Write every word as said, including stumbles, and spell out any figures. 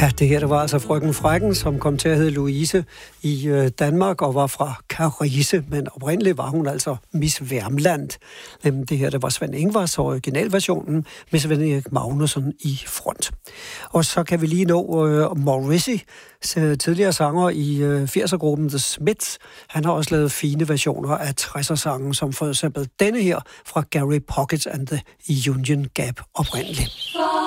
Ja, det her, det var altså Frøken Frækken, som kom til at hedde Louise i øh, Danmark og var fra Karise, men oprindeligt var hun altså Miss Værmland. Jamen, det her, det var Svend Ingvars originalversionen med Svend Erik Magnusson i front. Og så kan vi lige nå øh, Morrissey, tidligere sanger i øh, firser-gruppen The Smiths. Han har også lavet fine versioner af tresser-sangen, som for eksempel denne her fra Gary Pocket and the Union Gap oprindeligt.